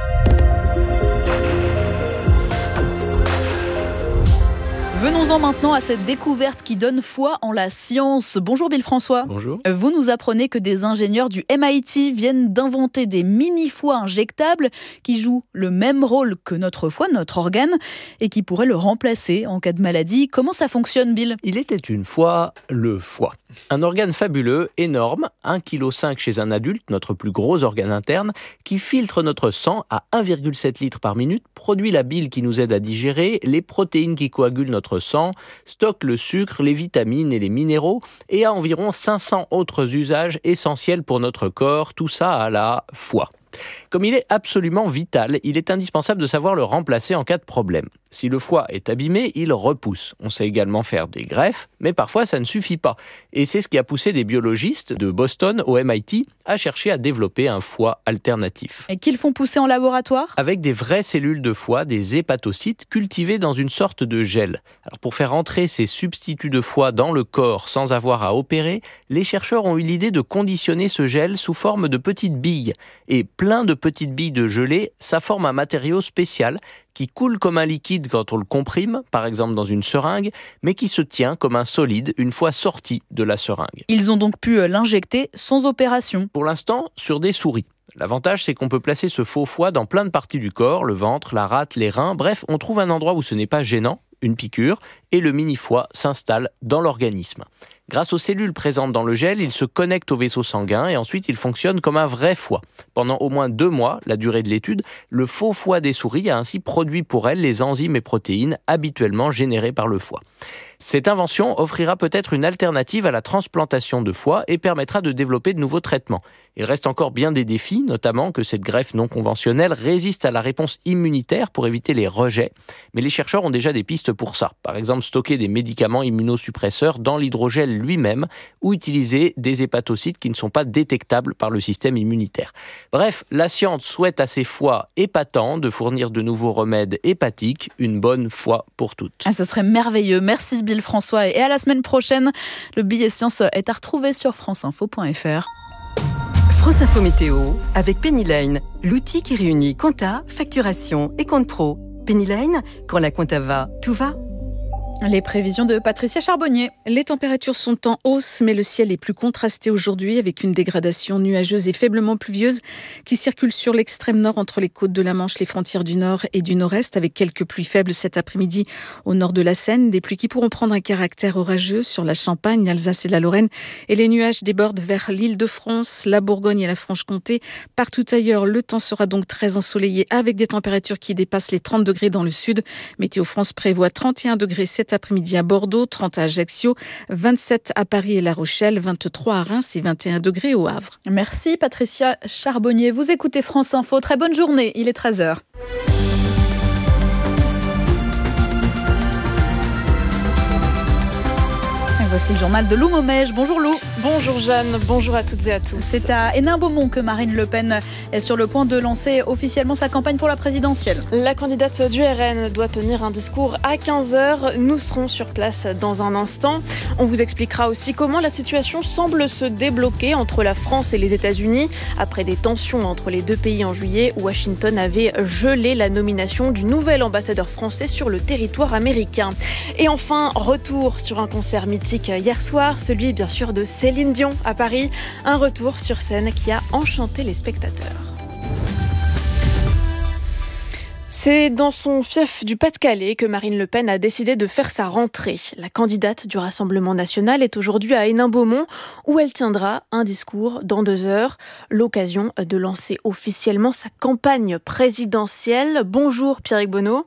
Venons-en maintenant à cette découverte qui donne foi en la science. Bonjour Bill François. Bonjour. Vous nous apprenez que des ingénieurs du MIT viennent d'inventer des mini-foies injectables qui jouent le même rôle que notre foie, notre organe, et qui pourraient le remplacer en cas de maladie. Comment ça fonctionne, Bill ? Il était une fois le foie. Un organe fabuleux, énorme, 1,5 kg chez un adulte, notre plus gros organe interne, qui filtre notre sang à 1,7 litres par minute, produit la bile qui nous aide à digérer, les protéines qui coagulent notre sang, stocke le sucre, les vitamines et les minéraux, et a environ 500 autres usages essentiels pour notre corps, tout ça à la fois. Comme il est absolument vital, il est indispensable de savoir le remplacer en cas de problème. Si le foie est abîmé, il repousse. On sait également faire des greffes, mais parfois ça ne suffit pas. Et c'est ce qui a poussé des biologistes de Boston au MIT à chercher à développer un foie alternatif. Et qu'ils font pousser en laboratoire ? Avec des vraies cellules de foie, des hépatocytes, cultivées dans une sorte de gel. Alors pour faire entrer ces substituts de foie dans le corps sans avoir à opérer, les chercheurs ont eu l'idée de conditionner ce gel sous forme de petites billes. Et plein de petites billes de gelée, ça forme un matériau spécial qui coule comme un liquide quand on le comprime, par exemple dans une seringue, mais qui se tient comme un solide une fois sorti de la seringue. Ils ont donc pu l'injecter sans opération. Pour l'instant, sur des souris. L'avantage, c'est qu'on peut placer ce faux foie dans plein de parties du corps, le ventre, la rate, les reins, bref, on trouve un endroit où ce n'est pas gênant, une piqûre, et le mini-foie s'installe dans l'organisme. Grâce aux cellules présentes dans le gel, il se connecte au vaisseau sanguin et ensuite il fonctionne comme un vrai foie. Pendant au moins 2 mois, la durée de l'étude, le faux foie des souris a ainsi produit pour elles les enzymes et protéines habituellement générées par le foie. Cette invention offrira peut-être une alternative à la transplantation de foie et permettra de développer de nouveaux traitements. Il reste encore bien des défis, notamment que cette greffe non conventionnelle résiste à la réponse immunitaire pour éviter les rejets. Mais les chercheurs ont déjà des pistes pour ça. Par exemple, stocker des médicaments immunosuppresseurs dans l'hydrogel lui-même ou utiliser des hépatocytes qui ne sont pas détectables par le système immunitaire. Bref, la science souhaite à ces foies épatants de fournir de nouveaux remèdes hépatiques, une bonne fois pour toutes. Ah, ce serait merveilleux. Merci Bill François et à la semaine prochaine. Le billet science est à retrouver sur franceinfo.fr. France Info Météo avec Pennyline, l'outil qui réunit compta, facturation et compte pro. Pennyline, quand la compta va, tout va. Les prévisions de Patricia Charbonnier. Les températures sont en hausse, mais le ciel est plus contrasté aujourd'hui avec une dégradation nuageuse et faiblement pluvieuse qui circule sur l'extrême nord entre les côtes de la Manche, les frontières du nord et du nord-est, avec quelques pluies faibles cet après-midi au nord de la Seine. Des pluies qui pourront prendre un caractère orageux sur la Champagne, l'Alsace et la Lorraine. Et les nuages débordent vers l'Île-de-France, la Bourgogne et la Franche-Comté. Partout ailleurs, le temps sera donc très ensoleillé avec des températures qui dépassent les 30 degrés dans le sud. Météo France prévoit 31 degrés cet après-midi à Bordeaux, 30 à Ajaccio, 27 à Paris et La Rochelle, 23 à Reims et 21 degrés au Havre. Merci Patricia Charbonnier. Vous écoutez France Info. Très bonne journée. Il est 13h. Voici le journal de Lou Momège. Bonjour Lou. Bonjour Jeanne, bonjour à toutes et à tous. C'est à Hénin-Beaumont que Marine Le Pen est sur le point de lancer officiellement sa campagne pour la présidentielle. La candidate du RN doit tenir un discours à 15h. Nous serons sur place dans un instant. On vous expliquera aussi comment la situation semble se débloquer entre la France et les États-Unis. Après des tensions entre les deux pays en juillet, Washington avait gelé la nomination du nouvel ambassadeur français sur le territoire américain. Et enfin, retour sur un concert mythique hier soir, celui bien sûr de Céline Dion à Paris. Un retour sur scène qui a enchanté les spectateurs. C'est dans son fief du Pas-de-Calais que Marine Le Pen a décidé de faire sa rentrée. La candidate du Rassemblement national est aujourd'hui à Hénin-Beaumont où elle tiendra un discours dans 2 heures. L'occasion de lancer officiellement sa campagne présidentielle. Bonjour Pierrick Bonneau.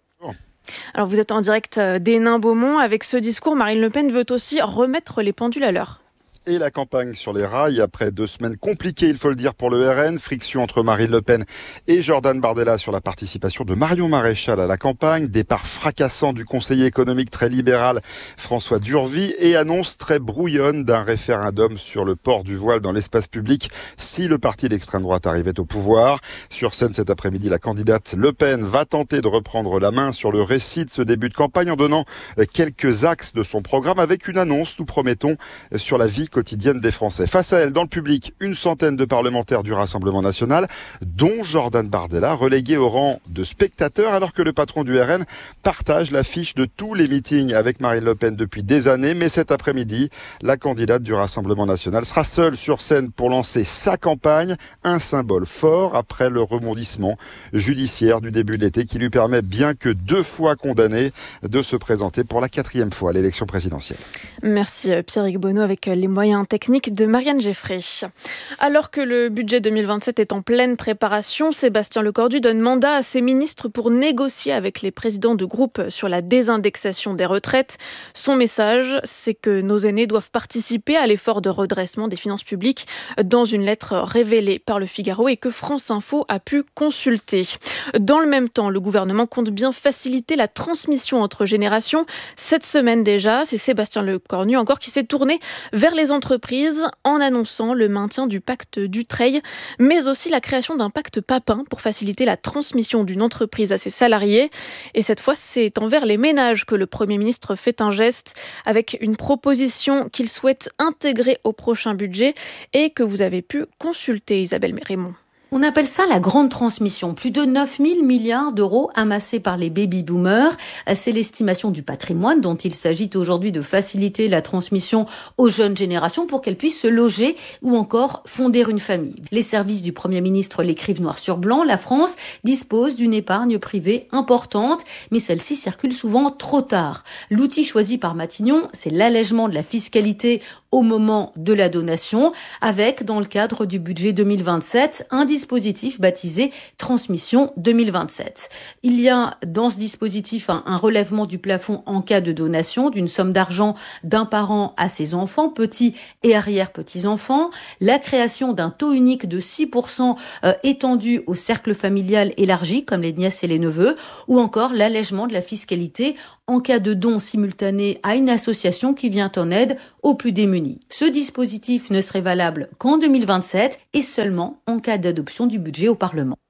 Alors vous êtes en direct d'Hénin-Beaumont. Avec ce discours, Marine Le Pen veut aussi remettre les pendules à l'heure. Et la campagne sur les rails après 2 semaines compliquées, il faut le dire, pour le RN. Friction entre Marine Le Pen et Jordan Bardella sur la participation de Marion Maréchal à la campagne. Départ fracassant du conseiller économique très libéral François Durvy et annonce très brouillonne d'un référendum sur le port du voile dans l'espace public si le parti d'extrême droite arrivait au pouvoir. Sur scène cet après-midi, la candidate Le Pen va tenter de reprendre la main sur le récit de ce début de campagne en donnant quelques axes de son programme avec une annonce, nous promettons, sur la vie quotidienne des Français. Face à elle, dans le public, une centaine de parlementaires du Rassemblement national, dont Jordan Bardella, relégué au rang de spectateur, alors que le patron du RN partage l'affiche de tous les meetings avec Marine Le Pen depuis des années. Mais cet après-midi, la candidate du Rassemblement national sera seule sur scène pour lancer sa campagne, un symbole fort après le rebondissement judiciaire du début de l'été qui lui permet, bien que 2 fois condamné, de se présenter pour la 4e fois à l'élection présidentielle. Merci Pierrick Bonneau avec les moyens techniques de Marianne Geffray. Alors que le budget 2027 est en pleine préparation, Sébastien Lecornu donne mandat à ses ministres pour négocier avec les présidents de groupe sur la désindexation des retraites. Son message, c'est que nos aînés doivent participer à l'effort de redressement des finances publiques dans une lettre révélée par Le Figaro et que France Info a pu consulter. Dans le même temps, le gouvernement compte bien faciliter la transmission entre générations. Cette semaine déjà, c'est Sébastien Lecornu encore qui s'est tourné vers les entreprises en annonçant le maintien du pacte Dutreil, mais aussi la création d'un pacte Papin pour faciliter la transmission d'une entreprise à ses salariés. Et cette fois, c'est envers les ménages que le Premier ministre fait un geste avec une proposition qu'il souhaite intégrer au prochain budget et que vous avez pu consulter, Isabelle Raymond. On appelle ça la grande transmission. Plus de 9 000 milliards d'euros amassés par les baby-boomers. C'est l'estimation du patrimoine dont il s'agit aujourd'hui de faciliter la transmission aux jeunes générations pour qu'elles puissent se loger ou encore fonder une famille. Les services du Premier ministre l'écrivent noir sur blanc. La France dispose d'une épargne privée importante, mais celle-ci circule souvent trop tard. L'outil choisi par Matignon, c'est l'allègement de la fiscalité au moment de la donation, avec, dans le cadre du budget 2027, un dispositif baptisé Transmission 2027. Il y a dans ce dispositif un relèvement du plafond en cas de donation d'une somme d'argent d'un parent à ses enfants, petits et arrière-petits-enfants, la création d'un taux unique de 6% étendu au cercle familial élargi, comme les nièces et les neveux, ou encore l'allègement de la fiscalité en cas de don simultané à une association qui vient en aide aux plus démunis. Ce dispositif ne serait valable qu'en 2027 et seulement en cas d'adoption du budget au Parlement.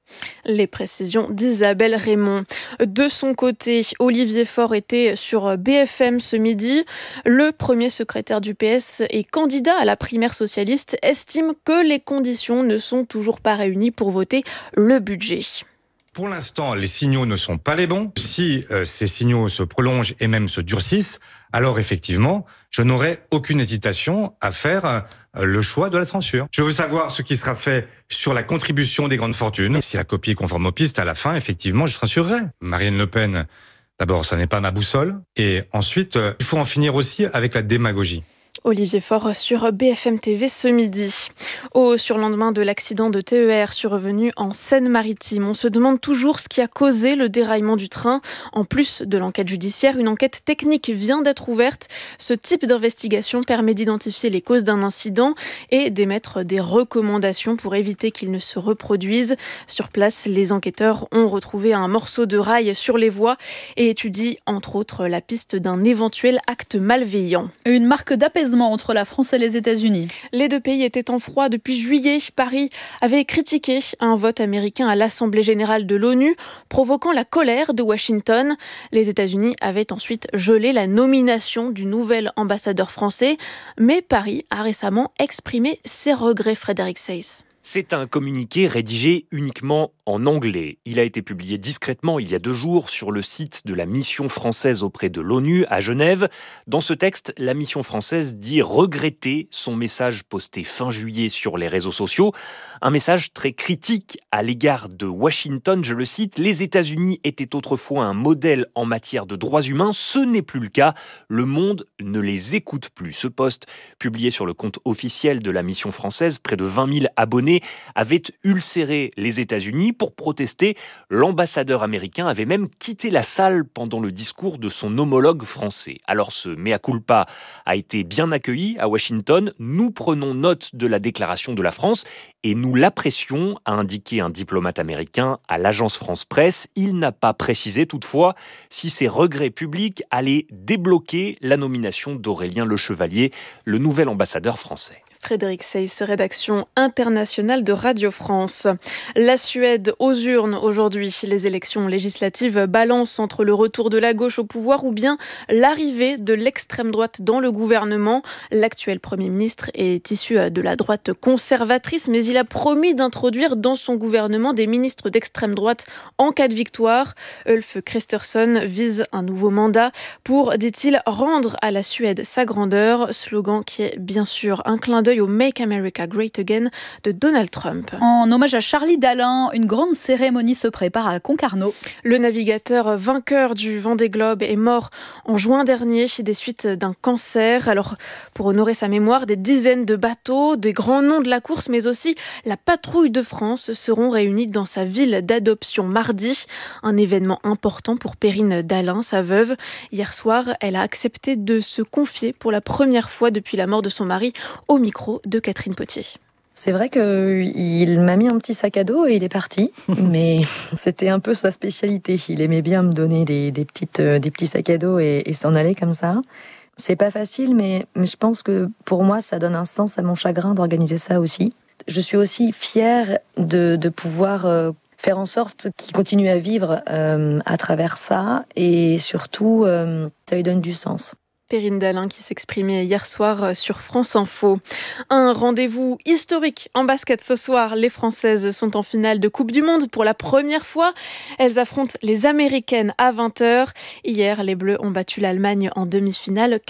Les précisions d'Isabelle Raymond. De son côté, Olivier Faure était sur BFM ce midi. Le premier secrétaire du PS et candidat à la primaire socialiste estime que les conditions ne sont toujours pas réunies pour voter le budget. Pour l'instant, les signaux ne sont pas les bons. Si ces signaux se prolongent et même se durcissent, alors effectivement, je n'aurai aucune hésitation à faire le choix de la censure. Je veux savoir ce qui sera fait sur la contribution des grandes fortunes. Si la copie est conforme aux pistes, à la fin, effectivement, je censurerai. Marine Le Pen, d'abord, ça n'est pas ma boussole. Et ensuite, il faut en finir aussi avec la démagogie. Olivier Faure sur BFM TV ce midi. Au surlendemain de l'accident de TER survenu en Seine-Maritime, on se demande toujours ce qui a causé le déraillement du train. En plus de l'enquête judiciaire, une enquête technique vient d'être ouverte. Ce type d'investigation permet d'identifier les causes d'un incident et d'émettre des recommandations pour éviter qu'il ne se reproduise. Sur place, les enquêteurs ont retrouvé un morceau de rail sur les voies et étudient entre autres la piste d'un éventuel acte malveillant. Une marque d'apaisement entre la France et les États-Unis. Les deux pays étaient en froid depuis juillet. Paris avait critiqué un vote américain à l'Assemblée générale de l'ONU, provoquant la colère de Washington. Les États-Unis avaient ensuite gelé la nomination du nouvel ambassadeur français, mais Paris a récemment exprimé ses regrets, Frédéric Seyss. C'est un communiqué rédigé uniquement en anglais. Il a été publié discrètement il y a 2 jours sur le site de la mission française auprès de l'ONU à Genève. Dans ce texte, la mission française dit regretter son message posté fin juillet sur les réseaux sociaux. Un message très critique à l'égard de Washington, je le cite, « Les États-Unis étaient autrefois un modèle en matière de droits humains, ce n'est plus le cas. Le monde ne les écoute plus ». Ce post, publié sur le compte officiel de la mission française, près de 20 000 abonnés, avait ulcéré les États-Unis pour protester. L'ambassadeur américain avait même quitté la salle pendant le discours de son homologue français. Alors ce mea culpa a été bien accueilli à Washington. Nous prenons note de la déclaration de la France et nous l'apprécions, a indiqué un diplomate américain à l'agence France-Presse. Il n'a pas précisé toutefois si ces regrets publics allaient débloquer la nomination d'Aurélien Le Chevalier, le nouvel ambassadeur français. Frédéric Seyss, rédaction internationale de Radio France. La Suède aux urnes aujourd'hui. Les élections législatives balancent entre le retour de la gauche au pouvoir ou bien l'arrivée de l'extrême droite dans le gouvernement. L'actuel Premier ministre est issu de la droite conservatrice, mais il a promis d'introduire dans son gouvernement des ministres d'extrême droite en cas de victoire. Ulf Kristersson vise un nouveau mandat pour, dit-il, rendre à la Suède sa grandeur. Slogan qui est bien sûr un clin d'œil au Make America Great Again de Donald Trump. En hommage à Charlie Dalin, une grande cérémonie se prépare à Concarneau. Le navigateur vainqueur du Vendée Globe est mort en juin dernier des suites d'un cancer. Alors, pour honorer sa mémoire, des dizaines de bateaux, des grands noms de la course, mais aussi la patrouille de France seront réunis dans sa ville d'adoption mardi. Un événement important pour Perrine Dalin, sa veuve. Hier soir, elle a accepté de se confier pour la première fois depuis la mort de son mari au micro de Catherine Potier. C'est vrai qu'il m'a mis un petit sac à dos et il est parti, mais c'était un peu sa spécialité. Il aimait bien me donner des petits sacs à dos et s'en aller comme ça. C'est pas facile, mais je pense que pour moi, ça donne un sens à mon chagrin d'organiser ça aussi. Je suis aussi fière de pouvoir faire en sorte qu'il continue à vivre à travers ça et surtout, ça lui donne du sens. Perrine Dalin qui s'exprimait hier soir sur France Info. Un rendez-vous historique en basket ce soir. Les Françaises sont en finale de Coupe du Monde pour la première fois. Elles affrontent les Américaines à 20h. Hier, les Bleus ont battu l'Allemagne en demi-finale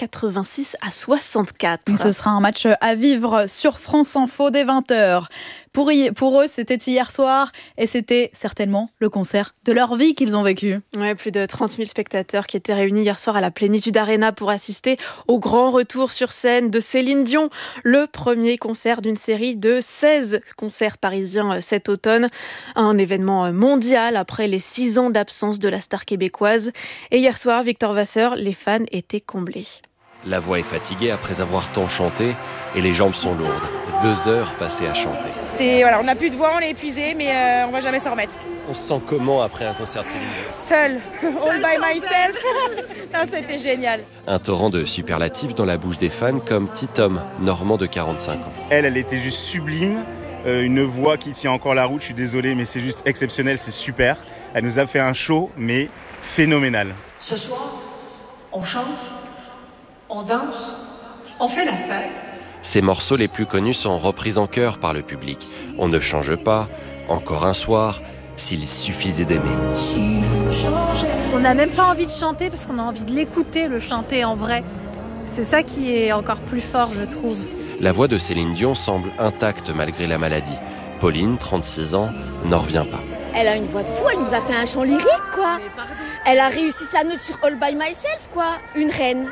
86-64. Et ce sera un match à vivre sur France Info dès 20h. Pour eux, c'était hier soir et c'était certainement le concert de leur vie qu'ils ont vécu. Ouais, plus de 30 000 spectateurs qui étaient réunis hier soir à la Plénitude Arena pour assister au grand retour sur scène de Céline Dion. Le premier concert d'une série de 16 concerts parisiens cet automne. Un événement mondial après les 6 ans d'absence de la star québécoise. Et hier soir, Victor Vasseur, les fans étaient comblés. La voix est fatiguée après avoir tant chanté et les jambes sont lourdes. 2 heures passées à chanter. On n'a plus de voix, on est épuisé, mais on va jamais s'en remettre. On se sent comment après un concert de Céline Dion ? Seul, all by myself. Non, c'était génial. Un torrent de superlatifs dans la bouche des fans comme Titom, normand de 45 ans. Elle était juste sublime. une voix qui tient encore la route. Je suis désolé, mais c'est juste exceptionnel, c'est super. Elle nous a fait un show, mais phénoménal. Ce soir, on chante, on danse, on fait la fête. Ses morceaux les plus connus sont repris en chœur par le public. On ne change pas, encore un soir, s'il suffisait d'aimer. On n'a même pas envie de chanter parce qu'on a envie de l'écouter, le chanter en vrai. C'est ça qui est encore plus fort, je trouve. La voix de Céline Dion semble intacte malgré la maladie. Pauline, 36 ans, n'en revient pas. Elle a une voix de fou, elle nous a fait un chant lyrique, quoi. Elle a réussi sa note sur All By Myself, quoi. Une reine.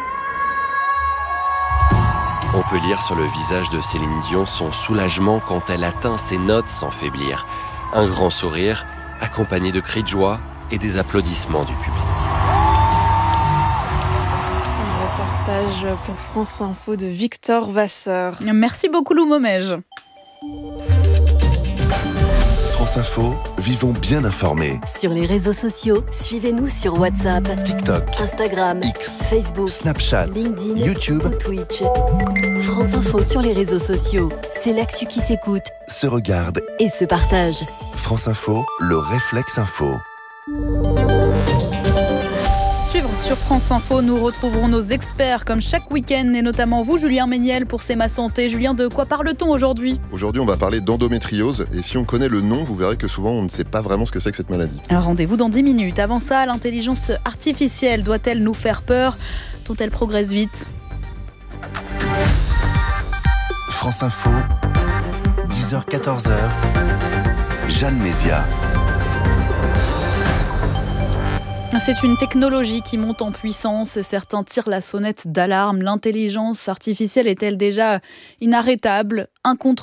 On peut lire sur le visage de Céline Dion son soulagement quand elle atteint ses notes sans faiblir. Un grand sourire, accompagné de cris de joie et des applaudissements du public. Un reportage pour France Info de Victor Vasseur. Merci beaucoup Lou Momège. France Info, vivons bien informés. Sur les réseaux sociaux, suivez-nous sur WhatsApp, TikTok, Instagram, X, Facebook, Snapchat, LinkedIn, YouTube ou Twitch. France Info sur les réseaux sociaux, c'est l'actu qui s'écoute, se regarde et se partage. France Info, le réflexe info. Suivre sur France Info, nous retrouverons nos experts comme chaque week-end et notamment vous, Julien Méniel, pour C'est ma santé. Julien, de quoi parle-t-on aujourd'hui ? Aujourd'hui, on va parler d'endométriose et si on connaît le nom, vous verrez que souvent on ne sait pas vraiment ce que c'est que cette maladie. Un rendez-vous dans 10 minutes. Avant ça, l'intelligence artificielle doit-elle nous faire peur ? Dont elle progresse vite ? France Info, 10h-14h, Jeanne Mézia. C'est une technologie qui monte en puissance et certains tirent la sonnette d'alarme. L'intelligence artificielle est-elle déjà inarrêtable, incontrôlable ?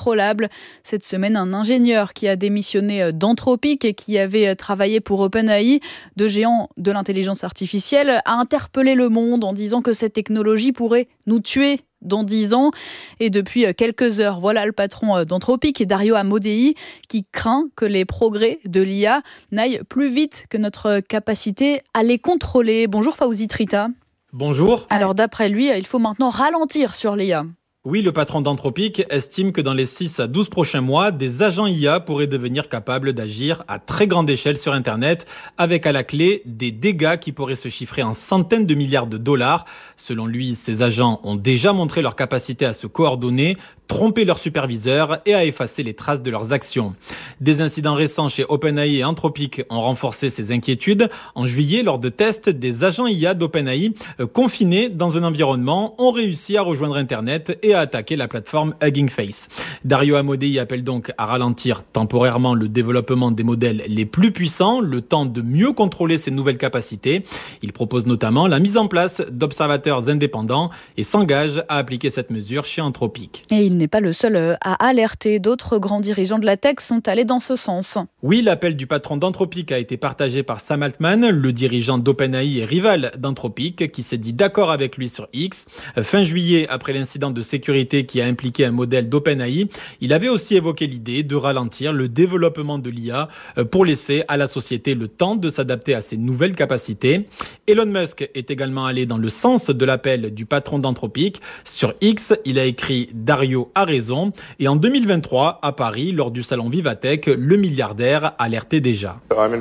Cette semaine, un ingénieur qui a démissionné d'Anthropic et qui avait travaillé pour OpenAI, deux géants de l'intelligence artificielle, a interpellé le monde en disant que cette technologie pourrait nous tuer dans 10 ans. Et depuis quelques heures, voilà le patron d'Anthropic, Dario Amodei, qui craint que les progrès de l'IA n'aillent plus vite que notre capacité à les contrôler. Bonjour Fawzi Trita. Bonjour. Alors d'après lui, il faut maintenant ralentir sur l'IA. Oui, le patron d'Anthropic estime que dans les 6 à 12 prochains mois, des agents IA pourraient devenir capables d'agir à très grande échelle sur Internet, avec à la clé des dégâts qui pourraient se chiffrer en centaines de milliards de dollars. Selon lui, ces agents ont déjà montré leur capacité à se coordonner, tromper leurs superviseurs et à effacer les traces de leurs actions. Des incidents récents chez OpenAI et Anthropic ont renforcé ces inquiétudes. En juillet, lors de tests, des agents IA d'OpenAI confinés dans un environnement ont réussi à rejoindre Internet et à attaquer la plateforme Hugging Face. Dario Amodei appelle donc à ralentir temporairement le développement des modèles les plus puissants, le temps de mieux contrôler ces nouvelles capacités. Il propose notamment la mise en place d'observateurs indépendants et s'engage à appliquer cette mesure chez Anthropic. Et il n'est pas le seul à alerter. D'autres grands dirigeants de la tech sont allés dans ce sens. Oui, l'appel du patron d'Anthropic a été partagé par Sam Altman, le dirigeant d'OpenAI et rival d'Anthropic, qui s'est dit d'accord avec lui sur X. Fin juillet, après l'incident de sécurité qui a impliqué un modèle d'OpenAI, il avait aussi évoqué l'idée de ralentir le développement de l'IA pour laisser à la société le temps de s'adapter à ces nouvelles capacités. Elon Musk est également allé dans le sens de l'appel du patron d'Anthropic. Sur X, il a écrit « Dario a raison ». Et en 2023, à Paris, lors du salon Vivatech, le milliardaire alertait déjà.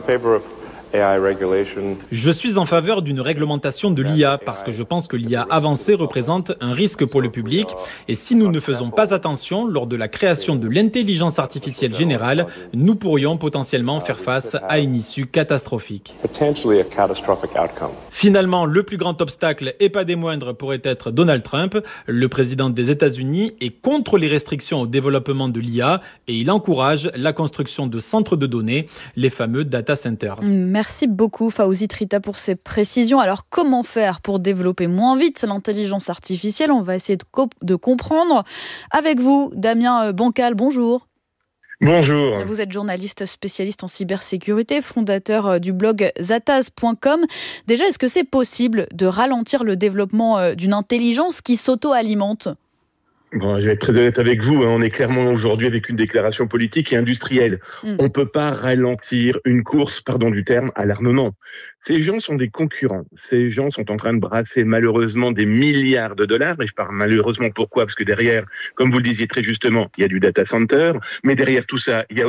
Je suis en faveur d'une réglementation de l'IA parce que je pense que l'IA avancée représente un risque pour le public et si nous ne faisons pas attention lors de la création de l'intelligence artificielle générale, nous pourrions potentiellement faire face à une issue catastrophique. Finalement, le plus grand obstacle, et pas des moindres, pourrait être Donald Trump. Le président des États-Unis est contre les restrictions au développement de l'IA et il encourage la construction de centres de données, les fameux data centers. Merci beaucoup Fawzi Trita pour ces précisions. Alors comment faire pour développer moins vite l'intelligence artificielle ? On va essayer de comprendre. Avec vous, Damien Bancal, bonjour. Bonjour. Vous êtes journaliste spécialiste en cybersécurité, fondateur du blog zataz.com. Déjà, est-ce que c'est possible de ralentir le développement d'une intelligence qui s'auto-alimente ? Bon, je vais être très honnête avec vous, on est clairement aujourd'hui avec une déclaration politique et industrielle. On ne peut pas ralentir une course, pardon du terme, à l'Arnaud. Non. Ces gens sont des concurrents. Ces gens sont en train de brasser malheureusement des milliards de dollars. Et je parle malheureusement pourquoi ? Parce que derrière, comme vous le disiez très justement, il y a du data center. Mais derrière tout ça, il y a